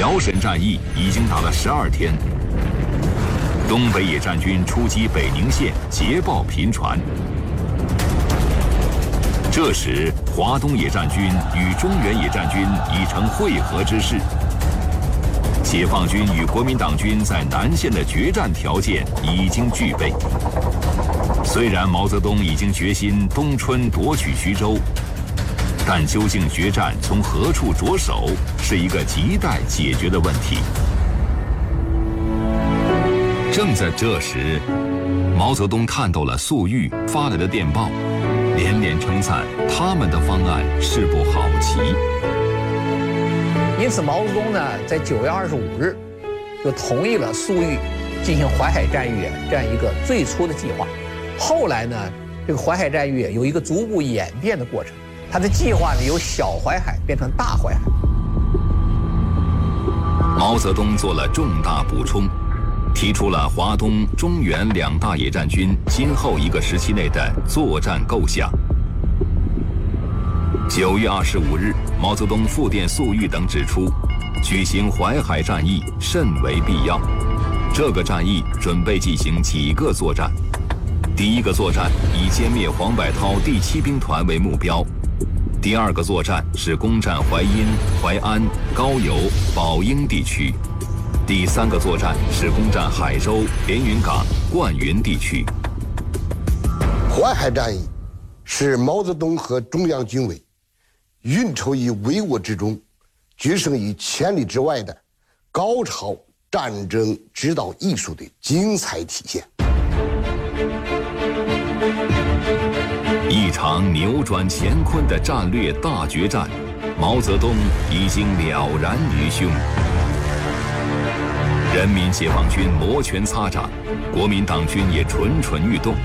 辽沈战役已经打了12天，东北野战军出击北宁县，捷报频传。这时，华东野战军与中原野战军已成会合之势。解放军与国民党军在南线的决战条件已经具备。虽然毛泽东已经决心冬春夺取徐州，但究竟决战从何处着手，是一个亟待解决的问题。正在这时，毛泽东看到了粟裕发来的电报，连连称赞他们的方案势不好棋。 因此，毛泽东呢，在9月25日就同意了粟裕进行淮海战役这样一个最初的计划。后来呢，这个淮海战役有一个逐步演变的过程，它的计划呢由小淮海变成大淮海。 毛泽东做了重大补充，提出了华东、中原2大野战军今后一个时期内的作战构想。9月25日，毛泽东复电粟裕等指出，举行淮海战役甚为必要。这个战役准备进行几个作战。第一个作战以歼灭黄百韬第7兵团为目标，第二个作战是攻占淮阴、淮安、高邮、宝应地区，第三个作战是攻占海州、连云港、灌云地区。 淮海战役是毛泽东和中央军委运筹于帷幄之中，决胜于千里之外的高超战争指导艺术的精彩体现。 一场扭转乾坤的战略大决战，毛泽东已经了然于胸。人民解放军摩拳擦掌，国民党军也蠢蠢欲动。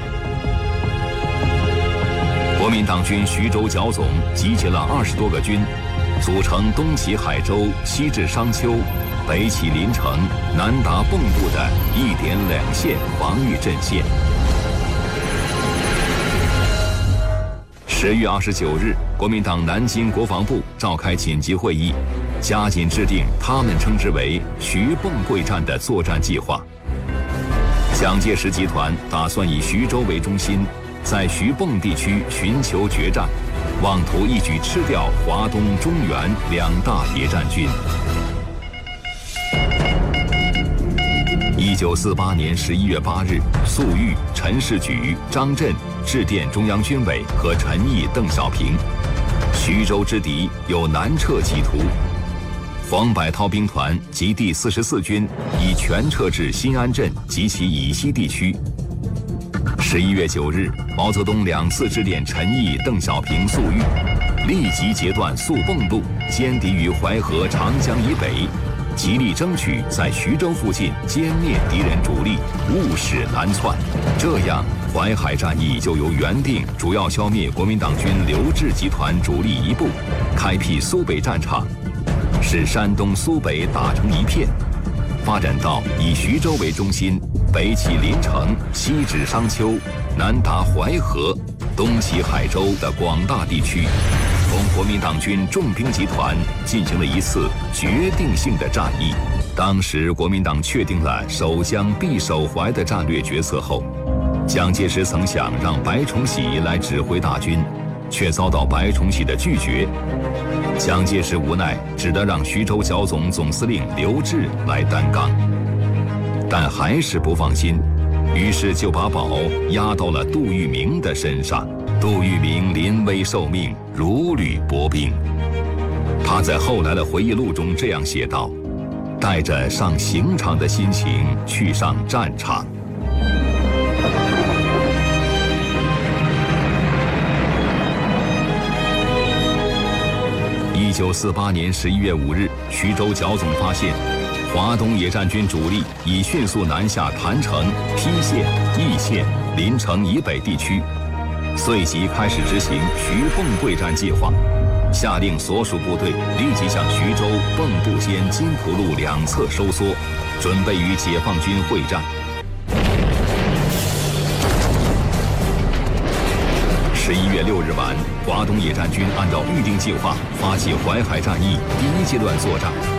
国民党军徐州剿总集结了20多个军，组成东起海州、西至商丘、北起临城、南达蚌埠的1点2线防御阵线。10月29日，国民党南京国防部召开紧急会议，加紧制定他们称之为徐蚌会战的作战计划。蒋介石集团打算以徐州为中心，在徐蚌地区寻求决战，妄图一举吃掉华东、中原2大野战军。1948年11月8日，粟裕、陈士举、张震致电中央军委和陈毅、邓小平，徐州之敌有南撤企图。黄百韬兵团及第44军已全撤至新安镇及其以西地区。11月9日，毛泽东2次致电陈毅、邓小平、粟裕，立即截断粟蚌路，歼敌于淮河、长江以北，极力争取在徐州附近歼灭敌人主力，勿使南窜。这样，淮海战役就由原定主要消灭国民党军刘峙集团主力一部，开辟苏北战场，使山东苏北打成一片，发展到以徐州为中心，北起临城，西至商丘，南达淮河，东起海州的广大地区，同国民党军重兵集团进行了一次决定性的战役。当时国民党确定了守湘必守淮的战略决策后，蒋介石曾想让白崇禧来指挥大军，却遭到白崇禧的拒绝。蒋介石无奈，只得让徐州剿总总司令刘峙来担纲，但还是不放心，于是就把宝压到了杜聿明的身上。杜聿明临危受命，如履薄冰。他在后来的回忆录中这样写道：带着上刑场的心情去上战场。1948年11月5日，徐州剿总发现，华东野战军主力已迅速南下郯城、郫县、易县、临城以北地区，遂即开始执行徐蚌会战计划，下令所属部队立即向徐州、蚌埠间金浦路2侧收缩，准备与解放军会战。11月6日晚，华东野战军按照预定计划发起淮海战役第1阶段作战。